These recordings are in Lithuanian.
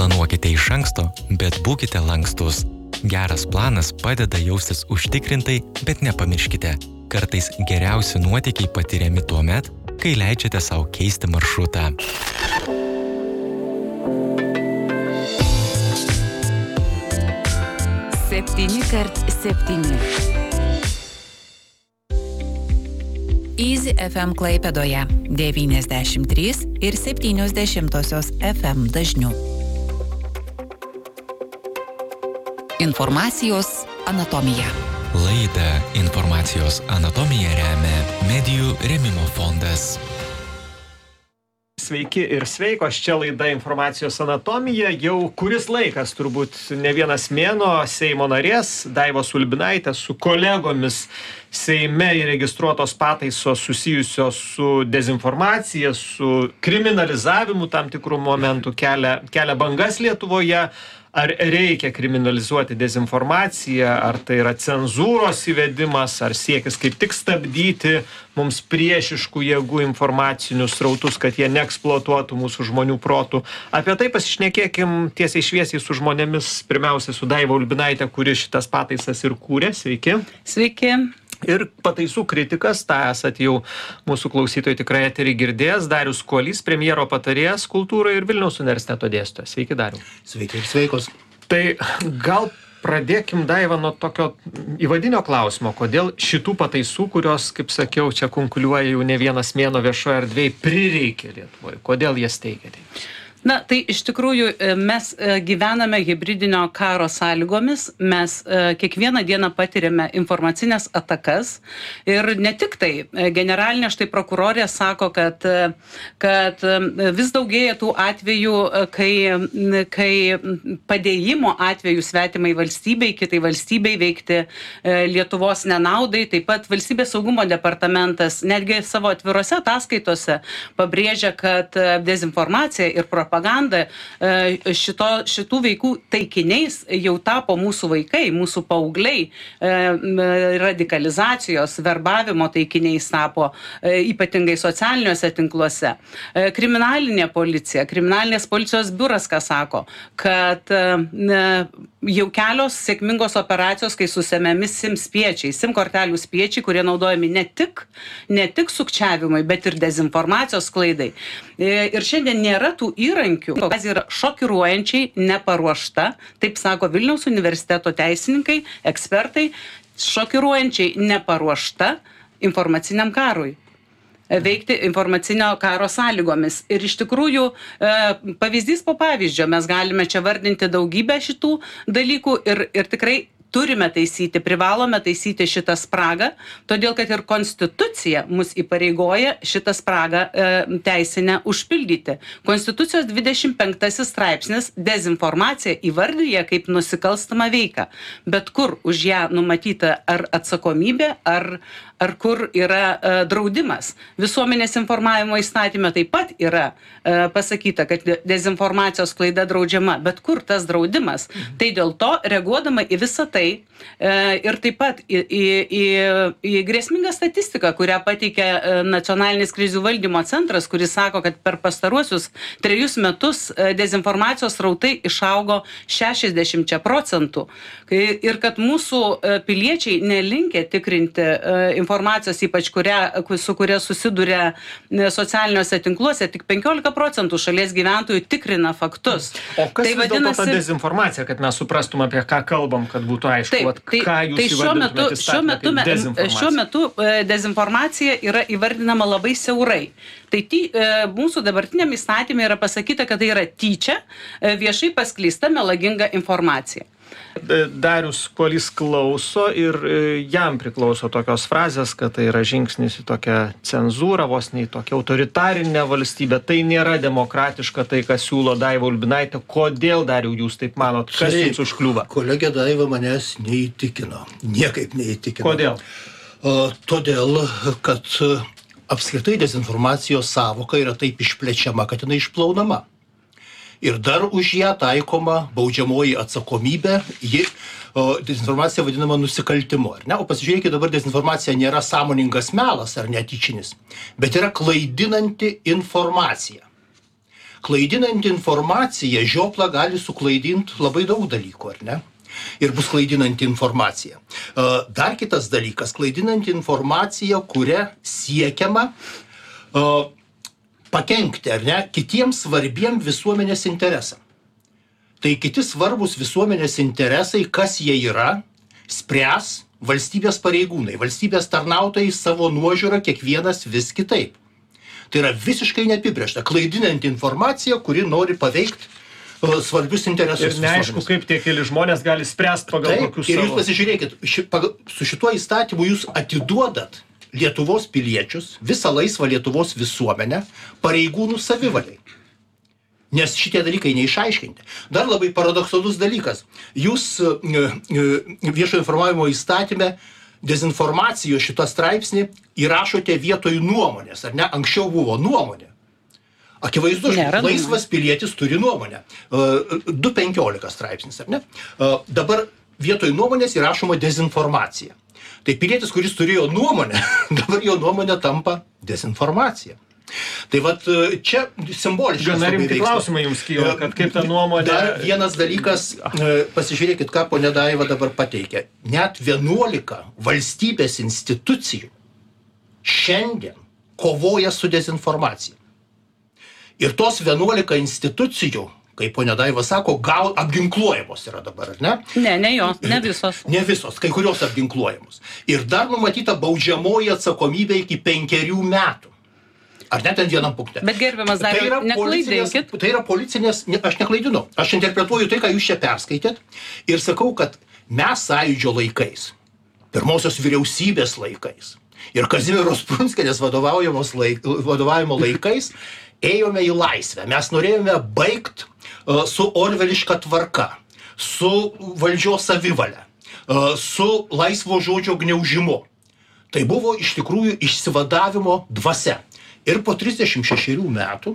Planuokite iš anksto, bet būkite lankstus. Geras planas padeda jaustis užtikrintai, bet nepamirškite. Kartais geriausi nuotykiai patiriami tuomet, kai leidžiate savo keisti maršrutą. Septyni kart 7. Easy FM Klaipėdoje 93,7 FM dažniu. Informacijos anatomija. Laidą Informacijos anatomija remia Medijų rėmimo fondas. Sveiki ir sveikos, čia laida Informacijos anatomija. Jau kuris laikas, turbūt ne vienas mėnuo, Seimo narės Daivos Ulbinaitės su kolegomis Seime įregistruotos pataisos susijusios su dezinformacija, su kriminalizavimu tam tikrų momentų kelia bangas Lietuvoje. Ar reikia kriminalizuoti dezinformaciją, ar tai yra cenzūros įvedimas, ar siekis kaip tik stabdyti mums priešiškų jėgų informacinius srautus, kad jie neeksploatuotų mūsų žmonių protų. Apie tai pasišnekėkim tiesiai šviesiai su žmonėmis, pirmiausia su Daiva Ulbinaite, kuri šitas pataisas ir kūrė. Sveiki. Sveiki. Ir pataisų kritikas, tą esat jau mūsų klausytojai tikrai eterį girdėjęs, Darius Kuolys, premjero patarėjas kultūrai ir Vilniaus universiteto dėstytojas. Sveiki, Dariau. Sveiki ir sveikos. Tai gal pradėkim, Daiva, nuo tokio įvadinio klausimo, kodėl šitų pataisų, kurios, kaip sakiau, čia kunkuliuoja jau ne vienas mėnuo viešoje erdvėje, prireikė Lietuvoje. Kodėl jas teikiate? Na, tai iš tikrųjų mes gyvename hibridinio karo sąlygomis, mes kiekvieną dieną patiriame informacinės atakas ir ne tik tai. Generalinė štai prokurorė sako, kad vis daugėja tų atvejų, kai padėjimo atvejų svetimai valstybei, kitai valstybei veikti Lietuvos nenaudai. Taip pat Valstybės saugumo departamentas netgi savo atvirose ataskaitose pabrėžia, kad dezinformacija ir propaganda šitų veikų taikiniais jau tapo mūsų vaikai, mūsų paaugliai, radikalizacijos, verbavimo taikiniais tapo, ypatingai socialiniuose tinkluose. Kriminalinė policija, kriminalinės policijos biuras, ką sako, kad jau kelios sėkmingos operacijos, kai susemiami SIM spiečiai, SIM kortelių spiečiai, kurie naudojami ne tik sukčiavimui, bet ir dezinformacijos sklaidai. Ir šiandien nėra tų įrankių, kas yra šokiruojančiai neparuošta, taip sako Vilniaus universiteto teisininkai, ekspertai, šokiruojančiai neparuošta informaciniam karui. Veikti informacinio karo sąlygomis. Ir iš tikrųjų, pavyzdys po pavyzdžio, mes galime čia vardinti daugybę šitų dalykų ir tikrai turime taisyti, privalome taisyti šitą spragą, todėl kad ir konstitucija mus įpareigoja šitą spragą teisinę užpildyti. Konstitucijos 25 straipsnis dezinformaciją įvardyja kaip nusikalstamą veiką, bet kur už ją numatyta ar atsakomybė, ar kur yra draudimas. Visuomenės informavimo įstatyme taip pat yra pasakyta, kad dezinformacijos klaida draudžiama, bet kur tas draudimas. Tai dėl to, reaguodama į visą tai ir taip pat į grėsmingą statistiką, kurią pateikė Nacionalinis krizių valdymo centras, kuris sako, kad per pastaruosius 3 metus dezinformacijos srautai išaugo 60%. Ir kad mūsų piliečiai nelinkę tikrinti informacijos, ypač su kuria susiduria socialiniuose tinkluose, tik 15% šalies gyventojų tikrina faktus. O kas tai vis dėlto ta dezinformacija, kad mes suprastume, apie ką kalbam, kad būtų aišku, ką jūs įvardintumėte įstatymę kaip dezinformacija? Šiuo metu dezinformacija yra įvardinama labai siaurai. Tai mūsų dabartiniam įstatymė yra pasakyta, kad tai yra tyčia viešai paskleista melaginga informacija. Darius Kuolys klauso ir jam priklauso tokios frazės, kad tai yra žingsnis į tokią cenzūrą, vos ne į tokią autoritarinę valstybę. Tai nėra demokratiška tai, ką siūlo Daiva Ulbinaitė. Kodėl, Dariau, jūs taip manot? Kas jums užkliūva? Kolegė Daiva manęs neįtikino. Niekaip neįtikino. Kodėl? Todėl, kad apskritai dezinformacijos sąvoka yra taip išplečiama, kad jinai išplaunama. Ir dar už ją taikoma baudžiamoji atsakomybė, dezinformacija vadinama nusikaltimu. Ar ne? O pasižiūrėkite, dabar dezinformacija nėra sąmoningas melas ar netyčinis, bet yra klaidinanti informacija. Klaidinanti informacija žioplą gali suklaidinti labai daug dalykų, ar ne? Ir bus klaidinanti informacija. Dar kitas dalykas, klaidinanti informacija, kuria siekiama pakenkti, ar ne, kitiems svarbiem visuomenės interesam. Tai kiti svarbus visuomenės interesai, kas jie yra, spręs valstybės pareigūnai, valstybės tarnautojai savo nuožiūrą kiekvienas vis kitaip. Tai yra visiškai neapibrėžta, klaidinanti informacija, kuri nori paveikti svarbius interesus. Ir neaišku, kaip tie keli žmonės gali spręsti pagal kokius savo. Ir jūs pasižiūrėkit, su šituo įstatymu jūs atiduodat Lietuvos piliečius, visą laisvą Lietuvos visuomenę, pareigūnų savivaliai. Nes šitie dalykai neišaiškinti. Dar labai paradoksalus dalykas. Jūs viešo informavimo įstatyme dezinformacijos šitą straipsnį įrašote vietoj nuomonės, ar ne? Anksčiau buvo nuomonė. Akivaizdu, laisvas pilietis turi nuomonę. 2.15 straipsnis, ar ne? Dabar vietoj nuomonės įrašoma dezinformacija. Tai pilietis, kuris turėjo nuomonę, dabar jo nuomonė tampa dezinformacija. Tai vat čia simboliškas. Gana rimti klausimai jums kyla, kad kaip ta nuomonė. Dar vienas dalykas, pasižiūrėkit, ką ponė Daiva dabar pateikė. Net 11 valstybės institucijų šiandien kovoja su dezinformacija. Ir tos 11 institucijų, kaip ponė Daiva sako, gal apginkluojamos yra dabar, ar ne? Ne jos, ne visos. Ne visos, kai kurios apginkluojamos. Ir dar numatyta baudžiamoji atsakomybė iki 5 metų. Ar net ten vienam punkte. Bet gerbiamas dar neklaidinkit. Tai yra policinės, aš neklaidinu. Aš interpretuoju tai, ką jūs čia perskaitėt ir sakau, kad mes Sąjūdžio laikais, pirmosios vyriausybės laikais ir Kazimieros Prunskienės vadovavimo laikais ėjome į laisvę. Mes norėjome baigti su orveliška tvarka, su valdžios savivalia, su laisvo žodžio gniaužimu. Tai buvo iš tikrųjų išsivadavimo dvasia. Ir po 36 metų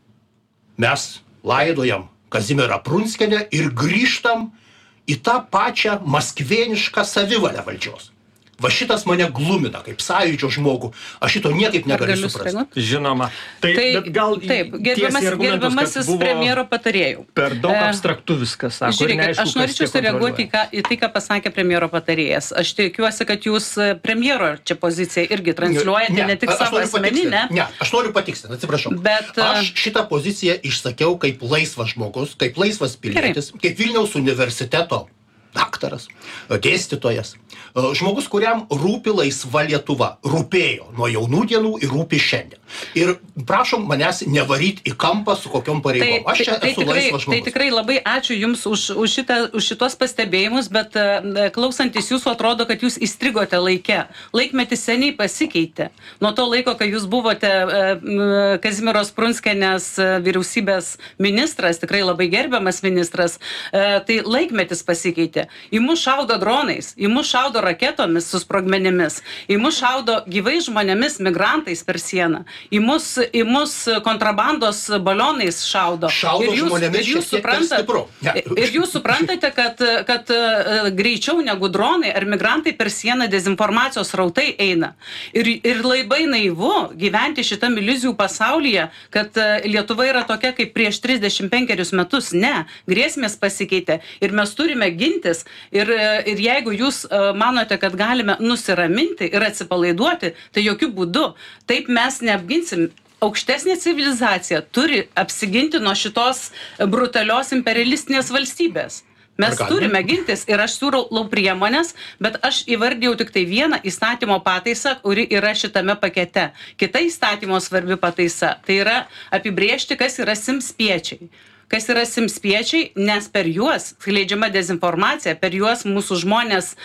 mes laidojam Kazimierą Prunskienę ir grįžtam į tą pačią maskvėnišką savivalę valdžios. Va šitas mane glumina, kaip Sąjūdžio žmogų. Aš šito niekaip negaliu suprasti. Žinoma. Bet gal taip, gerbiamasis premjero patarėjų. Per daug abstraktų viskas, sako. Žiūrėkit, aš norėčiau sureaguoti į tai, ką pasakė premjero patarėjas. Aš tikiuosi, kad jūs premjero čia poziciją irgi transliuojate, ne tik savo asmeninę. Ne, aš noriu patikslinti, atsiprašau. Aš šitą poziciją išsakiau kaip laisvas žmogus, kaip laisvas pilietis, kaip Vilniaus universiteto daktaras, dėstytojas. Žmogus, kuriam rūpi laisva Lietuva. Rūpėjo nuo jaunų dienų ir rūpi šiandien. Ir prašom manęs nevaryti į kampą su kokiom pareigom. Aš čia esu laisvas žmogus. Tai tikrai labai ačiū Jums už šitos pastebėjimus, bet klausantis Jūsų atrodo, kad Jūs įstrigote laike. Laikmetis seniai pasikeitė. Nuo to laiko, kai Jūs buvote Kazimieros Prunskienės vyriausybės ministras, tikrai labai gerbiamas ministras, tai laikmetis pasikeitė. Į mus šaudo dronais, į mus šaudo raketomis su sprogmenimis, į mus šaudo gyvai žmonėmis, migrantais per sieną, į mus kontrabandos balionais šaudo. Šaudo žmonėmis šiek tiek per stipru. Ir jūs suprantate, kad greičiau negu dronai ar migrantai per sieną dezinformacijos rautai eina. Ir labai naivu gyventi šitam iliuzijų pasaulyje, kad Lietuva yra tokia kaip prieš 35 metus. Ne, grėsmės pasikeitė ir mes turime gintis. Ir jeigu jūs manote, kad galime nusiraminti ir atsipalaiduoti, tai jokių būdų. Taip mes neapginsim. Aukštesnė civilizacija turi apsiginti nuo šitos brutalios imperialistinės valstybės. Mes turime gintis ir aš siūlau priemonės, bet aš įvardėjau tik tai vieną įstatymo pataisą, kuri yra šitame pakete. Kita įstatymo svarbi pataisa, tai yra apibrėžti, kas yra simspiečiai. Kas yra simspiečiai, nes per juos skleidžiama dezinformacija, per juos mūsų žmonės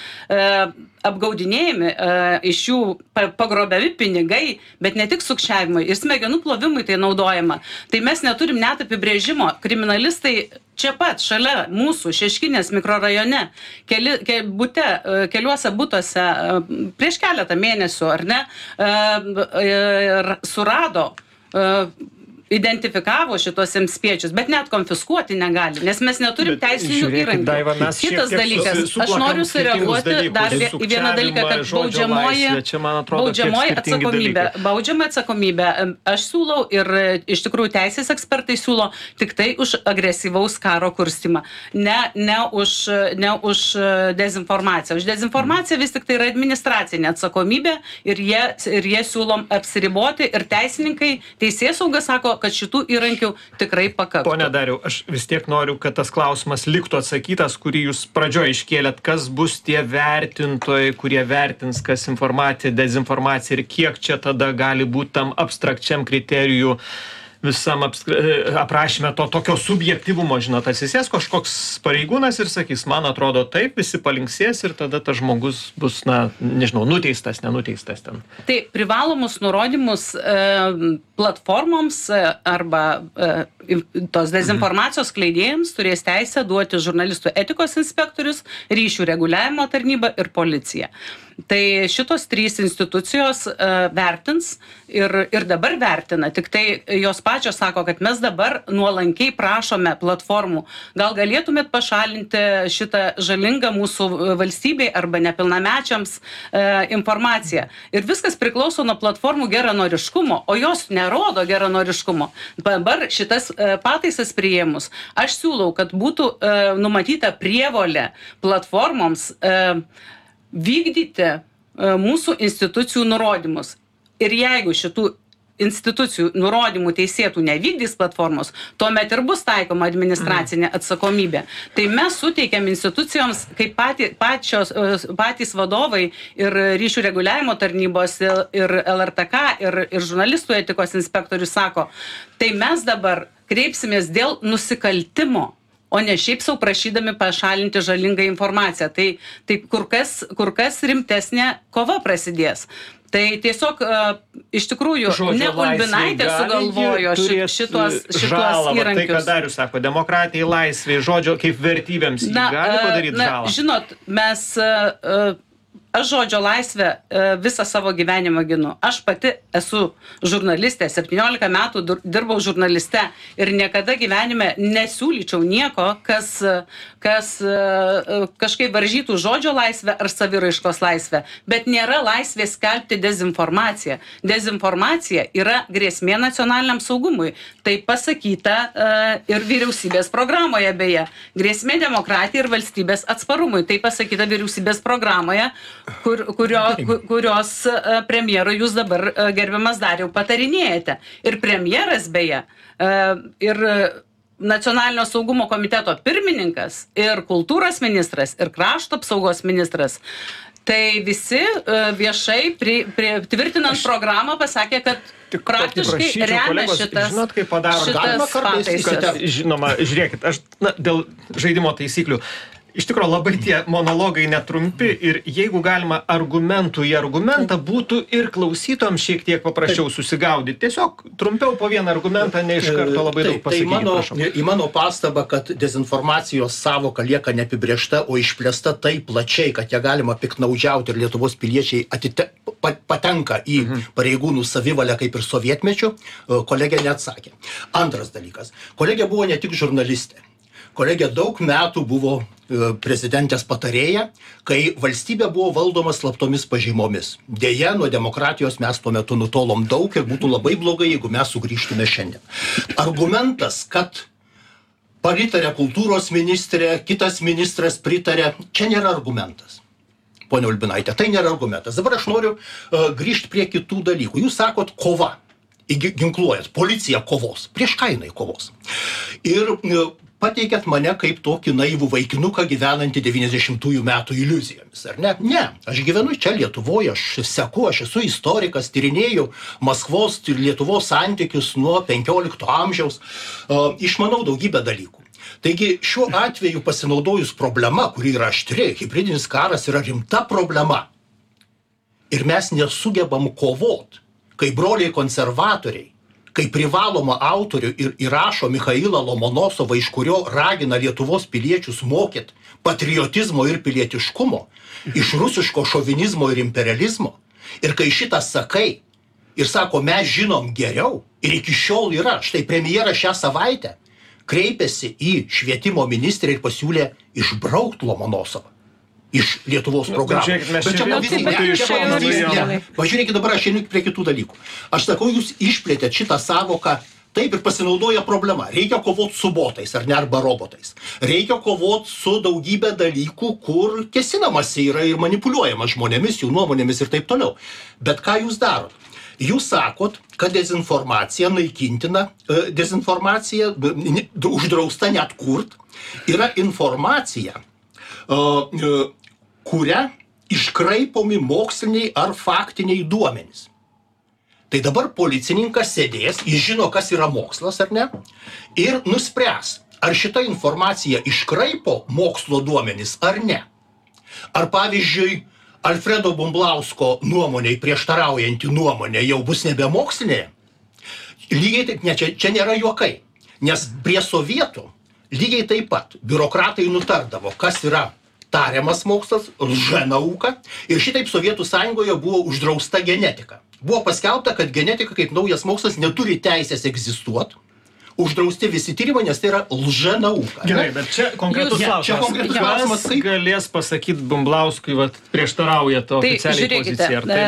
apgaudinėjami, iš jų pagrobiami pinigai, bet ne tik sukčiavimui, ir smegenų plovimui tai naudojama. Tai mes neturim net apibrėžimo. Kriminalistai čia pat, šalia mūsų, Šeškinės mikrorajone, keliuose butuose prieš keletą mėnesių, ar ne, surado identifikavo šitos spiečius, bet net konfiskuoti negali, nes mes neturim teisinių įrankių. Daiva, Kitas dalykas, aš noriu sureaguoti dar į vieną dalyką, kad baudžiamoji atsakomybė. Baudžiama atsakomybė. Aš siūlau ir iš tikrųjų teisės ekspertai siūlo tik tai už agresyvaus karo kurstymą, ne už dezinformaciją. Už dezinformaciją vis tik tai yra administracinė atsakomybė ir jie siūlom apsiriboti ir teisininkai, teisėsauga sako, kad šitų įrankių tikrai pakaktų. Pone Dariau, aš vis tiek noriu, kad tas klausimas liktų atsakytas, kurį jūs pradžioje iškėlėt, kas bus tie vertintojai, kurie vertins, kas informacija, dezinformacija ir kiek čia tada gali būti tam abstrakčiam kriterijų visam aprašyme to tokio subjektyvumo, žinot, atsisės kažkoks pareigūnas ir sakys, man atrodo taip, visi palinksės ir tada tas žmogus bus, nežinau, nuteistas, nenuteistas ten. Tai privalomus nurodymus platformoms arba tos dezinformacijos skleidėjams turės teisę duoti žurnalistų etikos inspektorius, ryšių reguliavimo tarnyba ir policija. Tai šitos 3 institucijos vertins ir dabar vertina, tik tai jos pačios sako, kad mes dabar nuolankiai prašome platformų, gal galėtumėt pašalinti šitą žalingą mūsų valstybei arba nepilnamečiams informaciją. Ir viskas priklauso nuo platformų geranoriškumo, o jos nerodo geranoriškumo. Dabar šitas pataisas priėmus, aš siūlau, kad būtų numatyta prievolė platformoms vykdyti mūsų institucijų nurodymus. Ir jeigu šitų institucijų nurodymų teisėtų nevykdys platformos, tuomet ir bus taikoma administracinė atsakomybė. Tai mes suteikiam institucijoms, kaip patys vadovai ir ryšių reguliavimo tarnybos ir LRTK ir žurnalistų etikos inspektorius sako, tai mes dabar kreipsimės dėl nusikaltimo, o ne šiaip sau prašydami pašalinti žalingą informaciją. Tai kur kas rimtesnė kova prasidės. Tai tiesiog iš tikrųjų ne Ulbinaitė sugalvojo šitos įrankius. Tai, ką Darius sako, demokratijai, laisvė, žodžio kaip vertybėms gali padaryti žalą. Žinot, aš žodžio laisvę visą savo gyvenimą ginu. Aš pati esu žurnalistė, 17 metų dirbau žurnaliste ir niekada gyvenime nesiūlyčiau nieko, kas kažkaip varžytų žodžio laisvę ar saviraiškos laisvę. Bet nėra laisvės skelbti dezinformaciją. Dezinformacija yra grėsmė nacionaliniam saugumui. Tai pasakyta ir vyriausybės programoje beje. Grėsmė demokratijai ir valstybės atsparumui. Tai pasakyta vyriausybės programoje, kurios premjero jūs dabar, gerbiamas Dariau, patarinėjate. Ir premjeras beje, ir Nacionalinio saugumo komiteto pirmininkas, ir kultūros ministras, ir krašto apsaugos ministras, tai visi viešai tvirtinant programą pasakė, kad praktiškai remia šitas pataisas. Žinoma, žiūrėkit, aš dėl žaidimo taisyklių. Iš tikrųjų, labai tie monologai netrumpi ir jeigu galima argumentų į argumentą, būtų ir klausytojams šiek tiek paprasčiau susigaudyti. Tiesiog trumpiau po vieną argumentą, ne iš karto labai daug pasakyti. Į mano pastabą, kad dezinformacijos savoka lieka neapibrėžta, o išplėsta taip plačiai, kad ją galima piktnaudžiauti ir Lietuvos piliečiai patenka į pareigūnų savivalę kaip ir sovietmečiu, kolegė neatsakė. Antras dalykas. Kolegė buvo ne tik žurnalistė. Kolegė daug metų buvo prezidentės patarėja, kai valstybė buvo valdoma slaptomis pažymomis. Deja, nuo demokratijos mes tuo metu nutolom daug ir būtų labai blogai, jeigu mes sugrįžtume šiandien. Argumentas, kad pritarė kultūros ministrė, kitas ministras pritarė, čia nėra argumentas. Pone Ulbinaitė, tai nėra argumentas. Dabar aš noriu grįžti prie kitų dalykų. Jūs sakot kova, ginkluojat, policija kovos. Prieš ką jinai kovos? Ir pateikėt mane kaip tokį naivų vaikinuką gyvenantį 90-ųjų metų iliuzijomis, ar ne? Ne, aš gyvenu čia Lietuvoje, aš seku, aš esu istorikas, tyrinėju Maskvos ir Lietuvos santykius nuo 15 amžiaus, išmanau daugybę dalykų. Taigi šiuo atveju pasinaudojus problema, kuri yra aštri, hibridinis karas yra rimta problema. Ir mes nesugebam kovot, kai broliai konservatoriai, kai privaloma autorių ir įrašo Michailą Lomonosovą, iš kurio ragina Lietuvos piliečius mokyt patriotizmo ir pilietiškumo, iš rusiško šovinizmo ir imperializmo. Ir kai šitą sakai ir sako, mes žinom geriau ir iki šiol yra. Štai premjeras šią savaitę kreipėsi į švietimo ministrę ir pasiūlė išbraukti Lomonosovą iš Lietuvos programų. Pažiūrėkit, dabar aš einu prie kitų dalykų. Aš sakau, jūs išplėtėt šitą savoką, taip ir pasinaudoja problema. Reikia kovoti su botais, ar ne, arba robotais. Reikia kovoti su daugybė dalykų, kur kesinamasi yra ir manipuliuojama žmonėmis, jų nuomonėmis ir taip toliau. Bet ką jūs darot? Jūs sakot, kad dezinformacija naikintina, dezinformacija uždrausta net kurt, yra informacija, kuria iškraipomi moksliniai ar faktiniai duomenys. Tai dabar policininkas sėdės, jis žino, kas yra mokslas, ar ne, ir nuspręs, ar šita informacija iškraipo mokslo duomenys, ar ne. Ar pavyzdžiui, Alfredo Bumblausko nuomonei prieštaraujanti nuomonė jau bus nebe mokslinė. Lygiai taip, ne, čia nėra juokai, nes prie sovietų lygiai taip pat biurokratai nutardavo, kas yra tariamas mokslas, lžnauka, ir šitaip Sovietų sąjungoje buvo uždrausta genetika. Buvo paskelbta, kad genetika kaip naujas mokslas neturi teisės egzistuoti. Uždrausti visi tyrimai, nes tai yra lžnauka. Gerai, bet čia konkretus klausimas. Kas galės pasakyti Bumblauskui, prieštarauja to oficialiai poziciją? Tai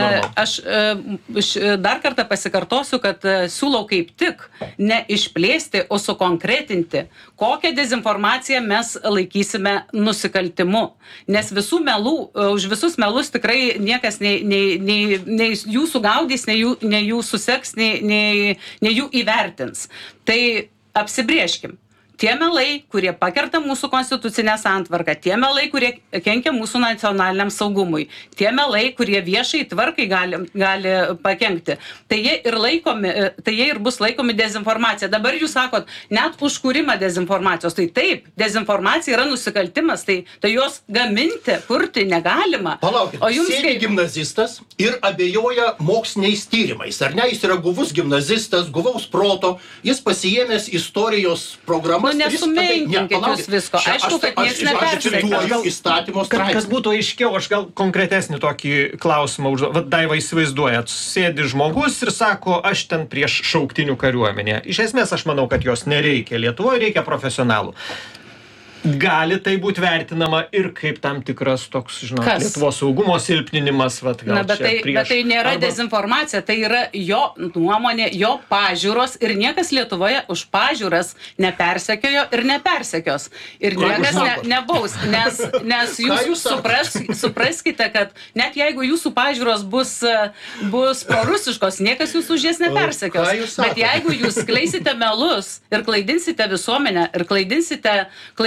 aš dar kartą pasikartosiu, kad siūlau kaip tik ne išplėsti, o sukonkretinti, kokią dezinformaciją mes laikysime nusikaltimu. Nes visų melų, už visus melus tikrai niekas nei jų sugaudys, nei jų suseks, nei jų įvertins. Tai apsibrėžkim. Tie melai, kurie pakerta mūsų konstitucinę santvarką, tie melai, kurie kenkia mūsų nacionaliniam saugumui, tie melai, kurie viešai tvarkai gali pakenkti, tai jie ir bus laikomi dezinformacija. Dabar jūs sakot, net užkūrimą dezinformacijos, tai taip, dezinformacija yra nusikaltimas, tai jos gaminti, kurti negalima. Palaukit, sėdi gimnazistas ir abejoja moksliniais tyrimais, ar ne, jis yra guvus gimnazistas, guvaus proto, jis pasiėmęs istorijos programą. Nesumenkinkit jūs visko. Aišku, kad nieks nepersekioja. Kas būtų aiškiau, aš gal konkretesnį tokį klausimą užduodu. Daiva, įsivaizduojat, sėdi žmogus ir sako, aš ten prieš šauktinių kariuomenę. Iš esmės, aš manau, kad jos nereikia. Lietuvoje reikia profesionalų. Gali tai būti vertinama ir kaip tam tikras toks, Lietuvos saugumo silpninimas. Bet tai nėra dezinformacija, tai yra jo nuomonė, jo pažiūros ir niekas Lietuvoje už pažiūras nepersekiojo ir nepersekios. Ir niekas nebaus, nes jūs supraskite, kad net jeigu jūsų pažiūros bus prorusiškos, niekas jūs už jas nepersekios. Bet jeigu jūs skleisite melus ir klaidinsite visuomenę ir klaidinsite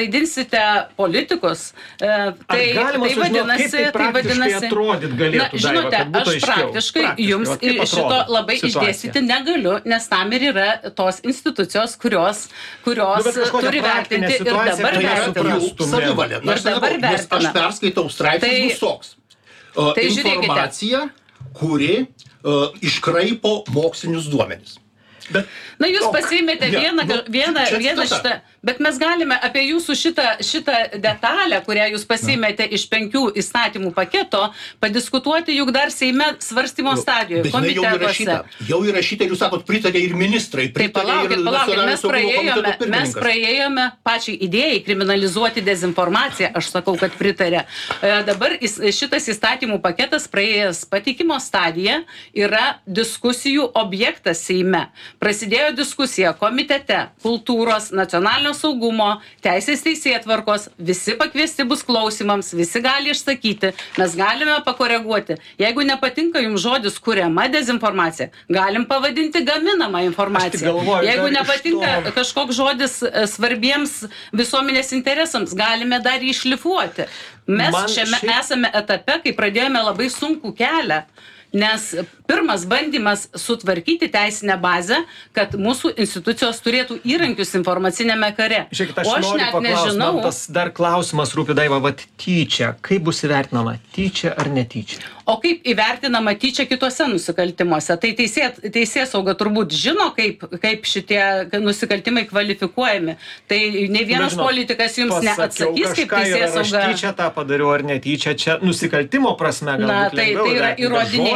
politikus, tai vadinasi, atrodyt galėtų, žinote, aš praktiškai jums šito labai išdėstyti negaliu, nes tam ir yra tos institucijos, kurios turi vertinti ir dabar vertina. Aš perskaitau straipsnis bus toks. Informacija, kuri iškraipo mokslinius duomenis. Na, jūs pasiėmėte vieną šitą, bet mes galime apie jūsų šitą detalę, kurią jūs pasiėmėte iš 5 įstatymų paketo, padiskutuoti juk dar Seime svarstymo stadijoje, komitetuose. Jau įrašyta, jūs sakot, pritarė ir ministrai, pritarė ir nacionalinio saugumo komiteto pirmininkas. Mes praėjome pačiai idėjai kriminalizuoti dezinformaciją, aš sakau, kad pritarė. Dabar šitas įstatymų paketas praėjęs pateikimo stadiją yra diskusijų objektas Seime. Prasidėjo diskusija komitete, kultūros, nacionalinio saugumo, teisės teisėtvarkos, visi pakviesti bus klausimams, visi gali išsakyti, mes galime pakoreguoti. Jeigu nepatinka jums žodis kuriama dezinformacija, galim pavadinti gaminamą informaciją. Jeigu nepatinka kažkoks žodis svarbiems visuomenės interesams, galime dar jį išlifuoti. Mes šiame esame etape, kai pradėjome labai sunkų kelią. Nes pirmas bandymas sutvarkyti teisinę bazę, kad mūsų institucijos turėtų įrankius informacinėme kare. Žiūrėkit, aš noriu paklausti, man tas dar klausimas rūpi, Daiva, tyčia. Kaip bus įvertinama? Tyčia ar netyčia? O kaip įvertinama tyčia kitose nusikaltimuose? Tai teisėsauga turbūt žino, kaip šitie nusikaltimai kvalifikuojami. Tai ne vienas politikas jums neatsakys, kaip teisėsauga. Aš tyčia tą padariau ar netyčia, čia nusikaltimo prasme galbūt lengviau įvertinti.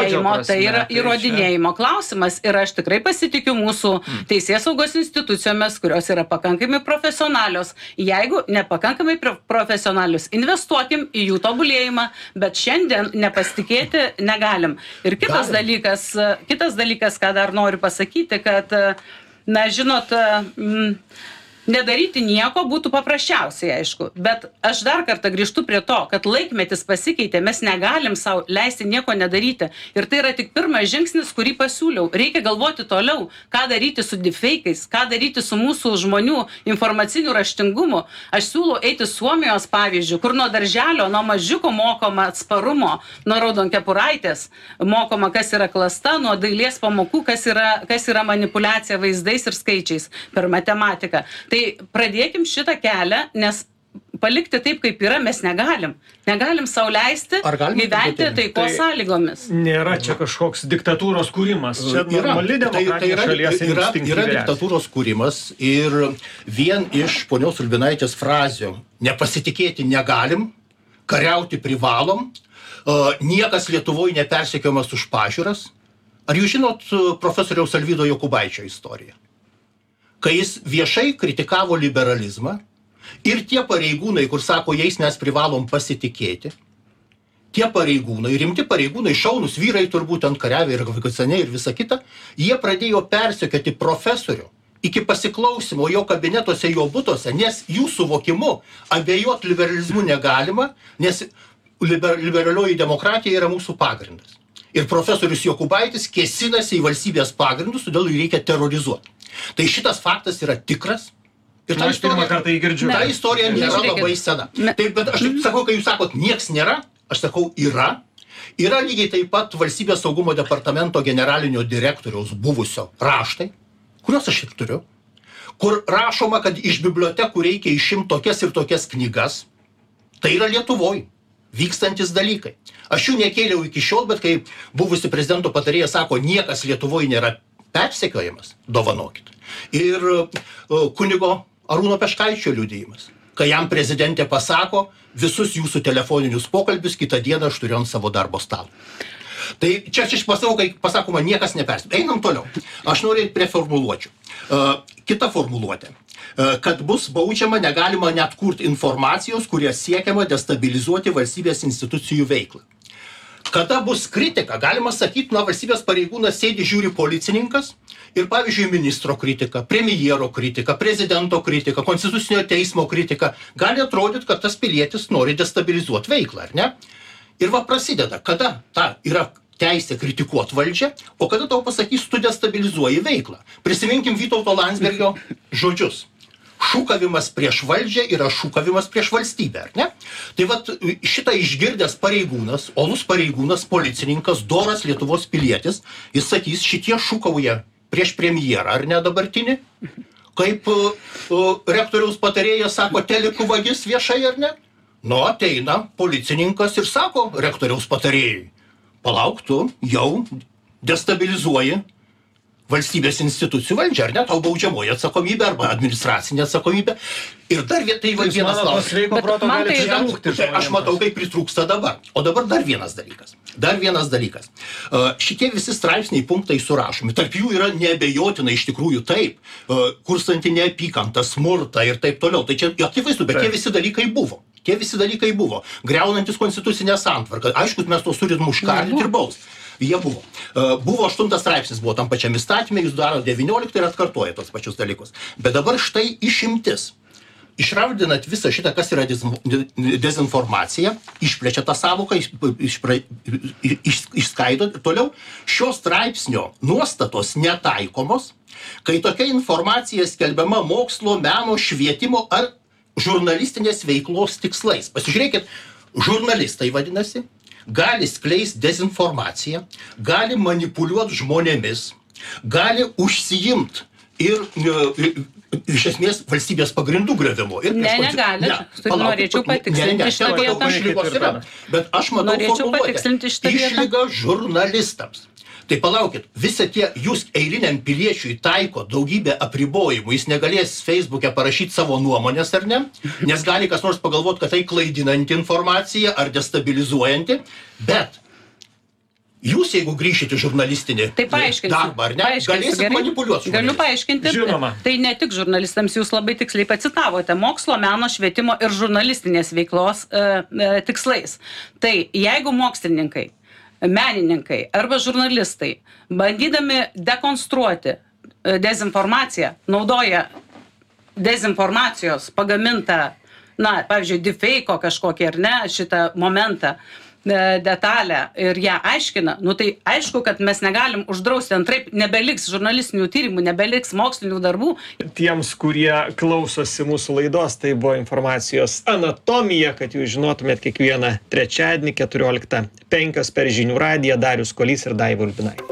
įrodinėjimo, prasme, tai yra tai įrodinėjimo klausimas ir aš tikrai pasitikiu mūsų teisėsaugos institucijomis, kurios yra pakankamai profesionalios. Jeigu nepakankamai profesionalios, investuokim į jų tobulėjimą, bet šiandien nepasitikėti negalim. Ir kitas dalykas, ką dar noriu pasakyti, kad, na, žinot, nedaryti nieko būtų paprasčiausiai, aišku. Bet aš dar kartą grįžtu prie to, kad laikmetis pasikeitė, mes negalim sau leisti nieko nedaryti. Ir tai yra tik pirmas žingsnis, kurį pasiūliau. Reikia galvoti toliau, ką daryti su deepfake'ais, ką daryti su mūsų žmonių informaciniu raštingumu. Aš siūlau eiti Suomijos pavyzdžių, kur nuo darželio, nuo mažiuko mokoma atsparumo, nuo raudonkepuraitės mokoma, kas yra klasta, nuo dailės pamokų, kas yra manipulacija vaizdais ir skaičiais per matematiką. Tai pradėkim šitą kelią, nes palikti taip, kaip yra, mes negalim. Negalim sau leisti gyventi taikos sąlygomis. Nėra čia kažkoks diktatūros kūrimas. Čia normali demokratinė šalies instinktyvi. Yra diktatūros kūrimas ir vien iš ponios Ulbinaitės frazių nepasitikėti negalim, kariauti privalom, niekas Lietuvoje nepersekiojamas už pažiūras. Ar jūs žinot profesoriaus Alvydo Jokubaičio istoriją? Kai jis viešai kritikavo liberalizmą ir tie pareigūnai, kur sako, jais mes privalom pasitikėti, tie pareigūnai, rimti pareigūnai, šaunus vyrai turbūt ant kariavė ir vakicaniai ir visa kita, jie pradėjo persekioti profesorių iki pasiklausimo jo kabinetuose, jo butuose, nes jų suvokimu abejot liberalizmu negalima, nes liberalioji demokratija yra mūsų pagrindas. Ir profesorius Jokubaitis kėsinasi į valstybės pagrindus, todėl jį reikia terrorizuoti. Tai šitas faktas yra tikras. Ir ta istorija nėra labai sena. Tai, bet aš sakau, kai jūs sakot, nieks nėra, aš sakau, yra. Yra lygiai taip pat Valstybės saugumo departamento generalinio direktoriaus buvusio raštai, kuriuos aš ir turiu, kur rašoma, kad iš bibliotekų reikia išimti tokias ir tokias knygas. Tai yra Lietuvoj vykstantis dalykai. Aš jų nekėliau iki šiol, bet kai buvusi prezidento patarėja sako, niekas Lietuvoje nėra persekiojamas, dovanokit. Ir kunigo Arūno Peškaičio liudijimas, kai jam prezidentė pasako, visus jūsų telefoninius pokalbius kitą dieną aš turiu ant savo darbo stalo. Tai čia aš pasakau, kai pasakoma, niekas nepersekioja. Einam toliau. Aš noriu prie formuluočių. Kita formuluotė. Kad bus baudžiama, negalima net kurti informacijos, kurie siekiama destabilizuoti valstybės institucijų veiklą. Kada bus kritika, galima sakyti, na, valstybės pareigūnas sėdi, žiūri policininkas ir, pavyzdžiui, ministro kritika, premjero kritika, prezidento kritika, konstitucinio teismo kritika. Gali atrodyti, kad tas pilietis nori destabilizuoti veiklą, ar ne? Ir va prasideda, kada ta yra teisė kritikuoti valdžią, o kada tau pasakys, tu destabilizuoji veiklą. Prisiminkim Vytauto Landsbergio žodžius. Šūkavimas prieš valdžią yra šūkavimas prieš valstybę, ar ne? Tai vat šitą išgirdęs pareigūnas, olus pareigūnas, policininkas, doras Lietuvos pilietis, jis sakys, šitie šūkauja prieš premjerą, ar ne dabartinį? Kaip rektoriaus patarėjas sako, telikų vagis viešai, ar ne? Nu, ateina policininkas ir sako rektoriaus patarėjui, palauk, tu jau destabilizuoji valstybės institucijų valdžią, ar ne, tau baudžiamoji atsakomybė arba administracinė atsakomybė. Ir dar tai vienas klausimas. Aš matau, kaip pritrūksta dabar. O dabar dar vienas dalykas. Šitie visi straipsniai punktai surašomi. Tarp jų yra neabejotinai iš tikrųjų taip, kurstanti neapykantą, smurtą ir taip toliau. Tai čia akivaizdu, bet tie visi dalykai buvo. Griaunantis konstitucinę santvarką. Aišku, mes tos turim užkardyti ir bausti. Jie buvo. Buvo 8 straipsnis, buvo tam pačiam įstatymė, jūs daro 19 ir atkartoja tos pačius dalykus. Bet dabar štai išimtis. Išraudinat visą šitą, kas yra dezinformacija, išplečia tą savoką, išskaido. Toliau šio straipsnio nuostatos netaikomos, kai tokia informacija skelbiama mokslo, meno, švietimo ar žurnalistinės veiklos tikslais. Pasižiūrėkit, žurnalistai vadinasi, gali skleisti dezinformaciją, gali manipuliuoti žmonėmis, gali užsiimti ir iš esmės valstybės pagrindų griovimu. Negali. Norėčiau patikslinti šitą vietą. Bet aš matau formuluotę. Išlyga žurnalistams. Tai palaukit, visi tie jūs eiliniam piliečiui taiko daugybę apribojimų, jis negalės Facebook'e parašyti savo nuomonės ar ne, nes gali kas nors pagalvoti, kad tai klaidinanti informacija ar destabilizuojanti, bet Jūs, jeigu grįšite į žurnalistinį darbą, ar ne, galėsit manipuliuoti. Galiu paaiškinti. Žinoma. Tai ne tik žurnalistams, jūs labai tiksliai pacitavote mokslo, meno, švietimo ir žurnalistinės veiklos tikslais. Tai jeigu mokslininkai, menininkai arba žurnalistai, bandydami dekonstruoti dezinformaciją, naudoja dezinformacijos pagamintą, pavyzdžiui, deepfake'o kažkokį ar ne, šitą momentą, detalę ir ją aiškina, tai aišku, kad mes negalim uždrausti, antraip nebeliks žurnalistinių tyrimų, nebeliks mokslinių darbų. Tiems, kurie klausosi mūsų laidos, tai buvo informacijos anatomija, kad jūs žinotumėt kiekvieną trečiadienį 14:05 per žinių radiją. Darius Kuolys ir Daiva Ulbinaitė.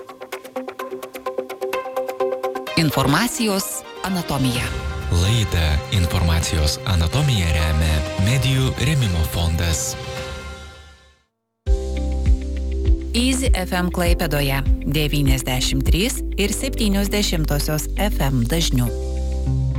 Informacijos anatomija. Laidą Informacijos anatomija remia Medijų rėmimo fondas. Easy FM Klaipėdoje 93,7 FM dažniu.